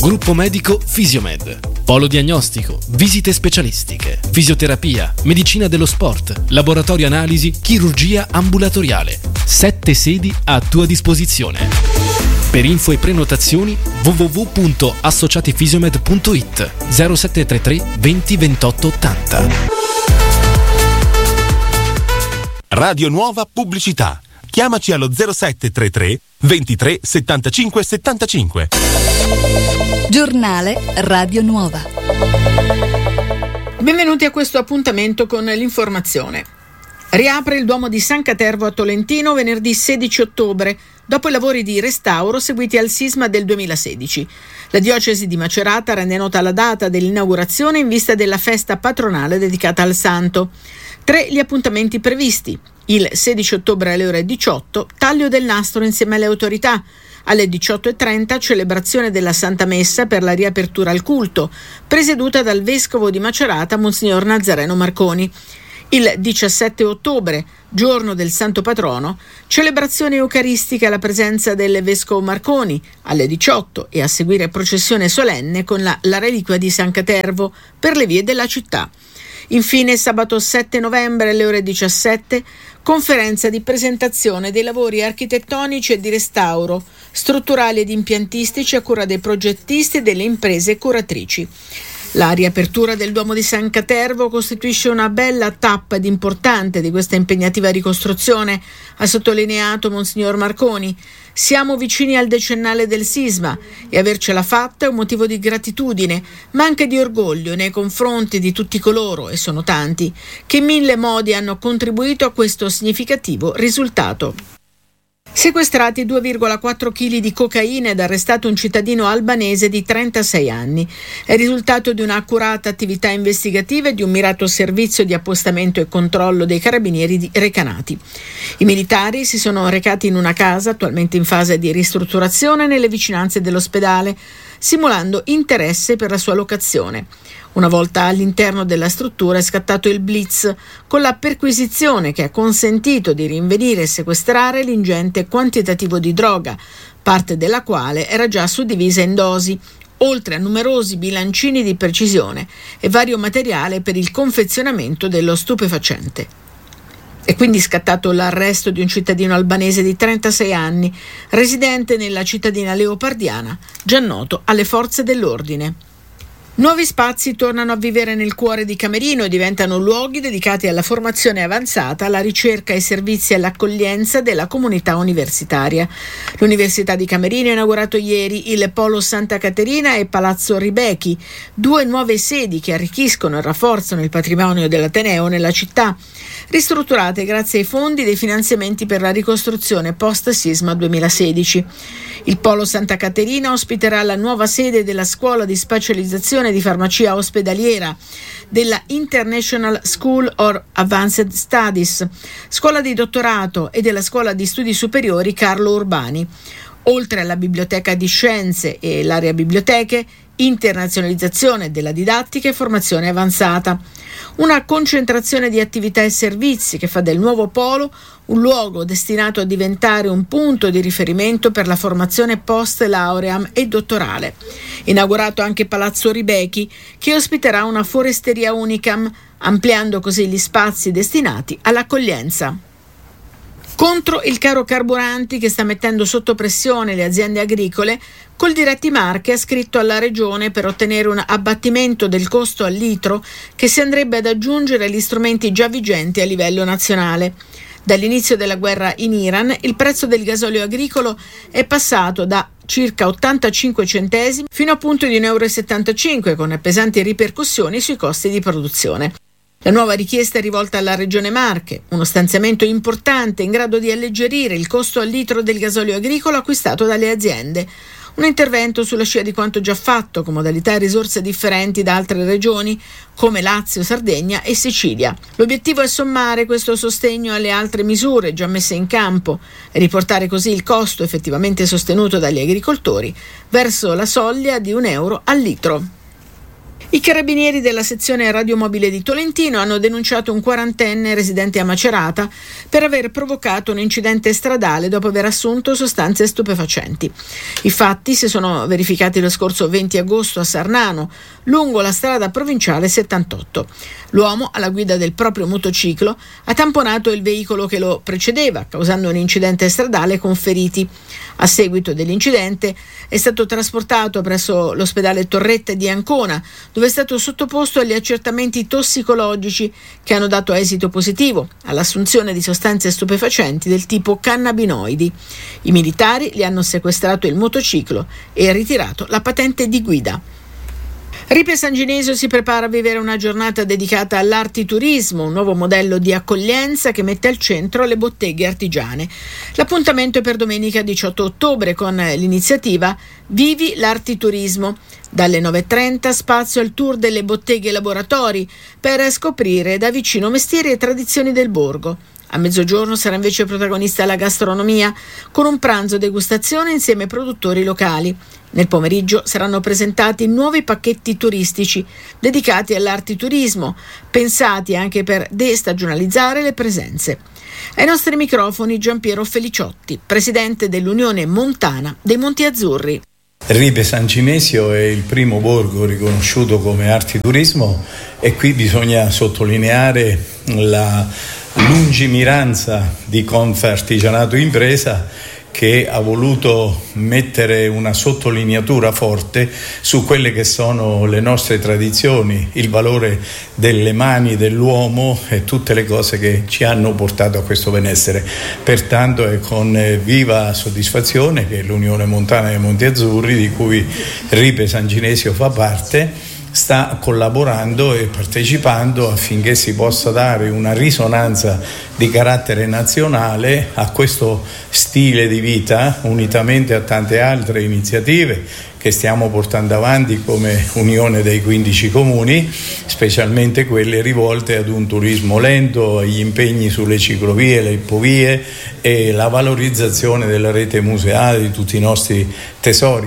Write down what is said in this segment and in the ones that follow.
Gruppo medico Fisiomed. Polo diagnostico, visite specialistiche, fisioterapia, medicina dello sport, laboratorio analisi, chirurgia ambulatoriale. 7 sedi a tua disposizione. Per info e prenotazioni www.associatifisiomed.it 0733 20 28 80. Radio Nuova Pubblicità. Chiamaci allo 0733 23 75 75. Giornale Radio Nuova. Benvenuti a questo appuntamento con l'informazione. Riapre il Duomo di San Catervo a Tolentino venerdì 16 ottobre, dopo i lavori di restauro seguiti al sisma del 2016. La diocesi di Macerata rende nota la data dell'inaugurazione in vista della festa patronale dedicata al santo. 3 gli appuntamenti previsti. Il 16 ottobre alle ore 18, taglio del nastro insieme alle autorità. Alle 18:30 celebrazione della Santa Messa per la riapertura al culto, presieduta dal vescovo di Macerata, Monsignor Nazareno Marconi. Il 17 ottobre, giorno del Santo Patrono, celebrazione eucaristica alla presenza del vescovo Marconi alle 18 e a seguire processione solenne con la reliquia di San Catervo per le vie della città. Infine, sabato 7 novembre alle ore 17, conferenza di presentazione dei lavori architettonici e di restauro, strutturali ed impiantistici a cura dei progettisti e delle imprese curatrici. La riapertura del Duomo di San Catervo costituisce una bella tappa ed importante di questa impegnativa ricostruzione, ha sottolineato Monsignor Marconi. Siamo vicini al decennale del sisma e avercela fatta è un motivo di gratitudine, ma anche di orgoglio nei confronti di tutti coloro, e sono tanti, che in 1000 modi hanno contribuito a questo significativo risultato. Sequestrati 2,4 kg di cocaina ed arrestato un cittadino albanese di 36 anni. È il risultato di un'accurata attività investigativa e di un mirato servizio di appostamento e controllo dei carabinieri recanati. I militari si sono recati in una casa attualmente in fase di ristrutturazione nelle vicinanze dell'ospedale, simulando interesse per la sua locazione. Una volta all'interno della struttura è scattato il blitz, con la perquisizione che ha consentito di rinvenire e sequestrare l'ingente quantitativo di droga, parte della quale era già suddivisa in dosi, oltre a numerosi bilancini di precisione e vario materiale per il confezionamento dello stupefacente. È quindi scattato l'arresto di un cittadino albanese di 36 anni, residente nella cittadina leopardiana, già noto alle forze dell'ordine. Nuovi spazi tornano a vivere nel cuore di Camerino e diventano luoghi dedicati alla formazione avanzata, alla ricerca e ai servizi e all'accoglienza della comunità universitaria. L'Università di Camerino ha inaugurato ieri il Polo Santa Caterina e Palazzo Ribechi, 2 nuove sedi che arricchiscono e rafforzano il patrimonio dell'Ateneo nella città, ristrutturate grazie ai fondi dei finanziamenti per la ricostruzione post-sisma 2016. Il Polo Santa Caterina ospiterà la nuova sede della Scuola di Specializzazione di Farmacia Ospedaliera, della International School of Advanced Studies, Scuola di Dottorato e della Scuola di Studi Superiori Carlo Urbani. Oltre alla Biblioteca di Scienze e l'area biblioteche, internazionalizzazione della didattica e formazione avanzata. Una concentrazione di attività e servizi che fa del nuovo polo un luogo destinato a diventare un punto di riferimento per la formazione post-lauream e dottorale. Inaugurato anche Palazzo Ribechi, che ospiterà una foresteria unicam, ampliando così gli spazi destinati all'accoglienza. Contro il caro carburanti che sta mettendo sotto pressione le aziende agricole, Coldiretti Marche ha scritto alla Regione per ottenere un abbattimento del costo al litro che si andrebbe ad aggiungere agli strumenti già vigenti a livello nazionale. Dall'inizio della guerra in Iran, il prezzo del gasolio agricolo è passato da circa 85 centesimi fino a punto di 1,75 €, con pesanti ripercussioni sui costi di produzione. La nuova richiesta è rivolta alla Regione Marche, uno stanziamento importante in grado di alleggerire il costo al litro del gasolio agricolo acquistato dalle aziende. Un intervento sulla scia di quanto già fatto, con modalità e risorse differenti da altre regioni come Lazio, Sardegna e Sicilia. L'obiettivo è sommare questo sostegno alle altre misure già messe in campo e riportare così il costo effettivamente sostenuto dagli agricoltori verso la soglia di €1 al litro. I carabinieri della sezione radiomobile di Tolentino hanno denunciato un quarantenne residente a Macerata per aver provocato un incidente stradale dopo aver assunto sostanze stupefacenti. I fatti si sono verificati lo scorso 20 agosto a Sarnano, lungo la strada provinciale 78. L'uomo, alla guida del proprio motociclo, ha tamponato il veicolo che lo precedeva, causando un incidente stradale con feriti. A seguito dell'incidente è stato trasportato presso l'ospedale Torretta di Ancona, dove è stato sottoposto agli accertamenti tossicologici che hanno dato esito positivo all'assunzione di sostanze stupefacenti del tipo cannabinoidi. I militari gli hanno sequestrato il motociclo e ritirato la patente di guida. Ripe San Ginesio si prepara a vivere una giornata dedicata all'artiturismo, un nuovo modello di accoglienza che mette al centro le botteghe artigiane. L'appuntamento è per domenica 18 ottobre con l'iniziativa Vivi l'Artiturismo. Dalle 9.30 spazio al tour delle botteghe e laboratori per scoprire da vicino mestieri e tradizioni del borgo. A mezzogiorno sarà invece protagonista la gastronomia, con un pranzo degustazione insieme ai produttori locali. Nel pomeriggio saranno presentati nuovi pacchetti turistici dedicati all'artiturismo, pensati anche per destagionalizzare le presenze. Ai nostri microfoni Giampiero Feliciotti, presidente dell'Unione Montana dei Monti Azzurri. Ripe San Ginesio è il primo borgo riconosciuto come artiturismo e qui bisogna sottolineare la lungimiranza di Confartigianato Impresa, che ha voluto mettere una sottolineatura forte su quelle che sono le nostre tradizioni, il valore delle mani dell'uomo e tutte le cose che ci hanno portato a questo benessere. Pertanto è con viva soddisfazione che l'Unione Montana dei Monti Azzurri, di cui Ripe San Ginesio fa parte, sta collaborando e partecipando affinché si possa dare una risonanza di carattere nazionale a questo stile di vita, unitamente a tante altre iniziative che stiamo portando avanti come Unione dei 15 comuni, specialmente quelle rivolte ad un turismo lento, agli impegni sulle ciclovie, le ippovie e la valorizzazione della rete museale di tutti i nostri tesori.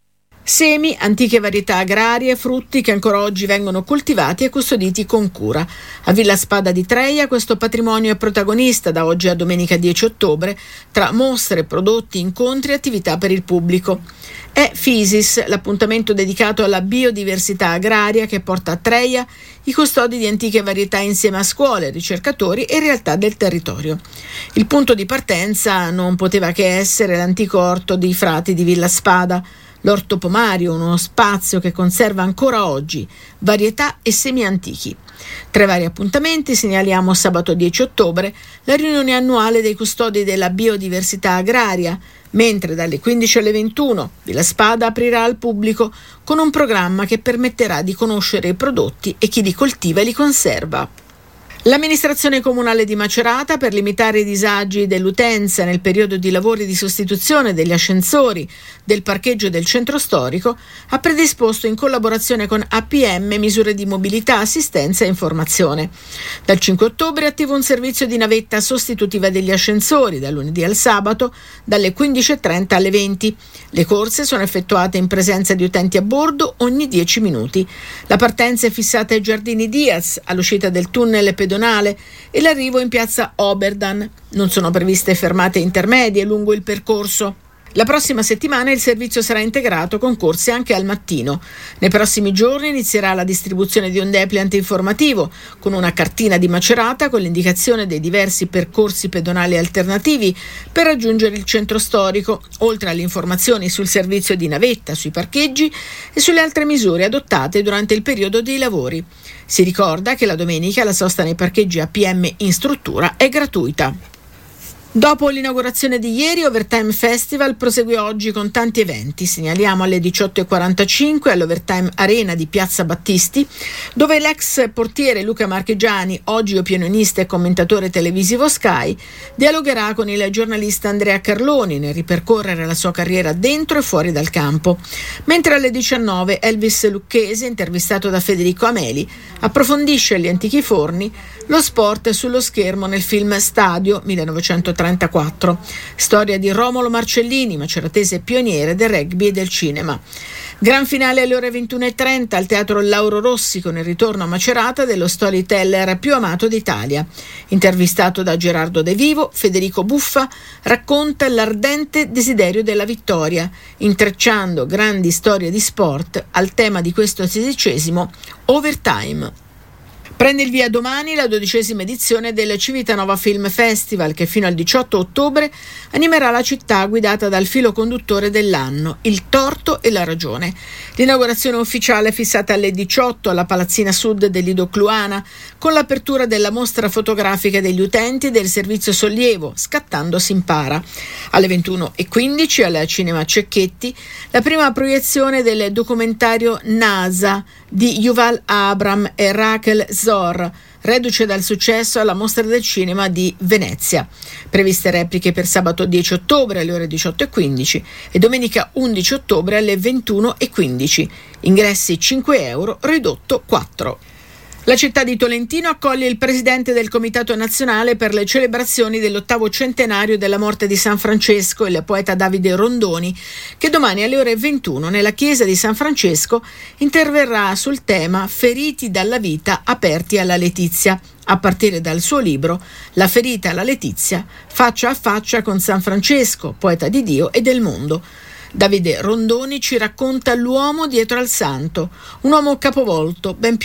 Semi, antiche varietà agrarie, frutti che ancora oggi vengono coltivati e custoditi con cura. A Villa Spada di Treia questo patrimonio è protagonista da oggi a domenica 10 ottobre tra mostre, prodotti, incontri e attività per il pubblico. È Fisis, l'appuntamento dedicato alla biodiversità agraria che porta a Treia i custodi di antiche varietà insieme a scuole, ricercatori e realtà del territorio. Il punto di partenza non poteva che essere l'antico orto dei frati di Villa Spada, l'orto pomario, uno spazio che conserva ancora oggi varietà e semi antichi. Tra i vari appuntamenti segnaliamo sabato 10 ottobre la riunione annuale dei custodi della biodiversità agraria, mentre dalle 15 alle 21 Villa Spada aprirà al pubblico con un programma che permetterà di conoscere i prodotti e chi li coltiva e li conserva. L'amministrazione comunale di Macerata, per limitare i disagi dell'utenza nel periodo di lavori di sostituzione degli ascensori del parcheggio del centro storico, ha predisposto in collaborazione con APM misure di mobilità, assistenza e informazione. Dal 5 ottobre è attivo un servizio di navetta sostitutiva degli ascensori, dal lunedì al sabato, dalle 15.30 alle 20. Le corse sono effettuate in presenza di utenti a bordo ogni 10 minuti. La partenza è fissata ai Giardini Diaz, all'uscita del tunnel pedonale, e l'arrivo in piazza Oberdan. Non sono previste fermate intermedie lungo il percorso. La prossima settimana il servizio sarà integrato con corse anche al mattino. Nei prossimi giorni inizierà la distribuzione di un depliant informativo con una cartina di Macerata con l'indicazione dei diversi percorsi pedonali alternativi per raggiungere il centro storico, oltre alle informazioni sul servizio di navetta, sui parcheggi e sulle altre misure adottate durante il periodo dei lavori. Si ricorda che la domenica la sosta nei parcheggi APM in struttura è gratuita. Dopo l'inaugurazione di ieri, Overtime Festival prosegue oggi con tanti eventi. Segnaliamo alle 18.45 all'Overtime Arena di Piazza Battisti, dove l'ex portiere Luca Marchegiani, oggi opinionista e commentatore televisivo Sky, dialogherà con il giornalista Andrea Carloni nel ripercorrere la sua carriera dentro e fuori dal campo. Mentre alle 19 Elvis Lucchese, intervistato da Federico Ameli, approfondisce gli antichi forni, lo sport sullo schermo nel film Stadio 1934, storia di Romolo Marcellini, maceratese pioniere del rugby e del cinema. Gran finale alle ore 21:30 al Teatro Lauro Rossi con il ritorno a Macerata dello storyteller più amato d'Italia. Intervistato da Gerardo De Vivo, Federico Buffa racconta l'ardente desiderio della vittoria, intrecciando grandi storie di sport al tema di questo 16° Overtime. Prende il via domani la 12ª edizione del Civitanova Film Festival, che fino al 18 ottobre animerà la città guidata dal filo conduttore dell'anno, il torto e la ragione. L'inaugurazione ufficiale è fissata alle 18 alla Palazzina Sud del Lido Cluana, con l'apertura della mostra fotografica degli utenti del servizio sollievo Scattando si impara. Alle 21:15 al Cinema Cecchetti la prima proiezione del documentario NASA di Yuval Abram e Rachel Zor, reduce dal successo alla Mostra del Cinema di Venezia. Previste repliche per sabato 10 ottobre alle ore 18:15 e domenica 11 ottobre alle 21:15. Ingressi €5, ridotto 4. La città di Tolentino accoglie il presidente del Comitato Nazionale per le celebrazioni dell'8° centenario della morte di San Francesco, il poeta Davide Rondoni, che domani alle ore 21 nella chiesa di San Francesco interverrà sul tema Feriti dalla vita, aperti alla letizia, a partire dal suo libro La ferita alla letizia, faccia a faccia con San Francesco, poeta di Dio e del mondo. Davide Rondoni ci racconta l'uomo dietro al santo, un uomo capovolto, ben più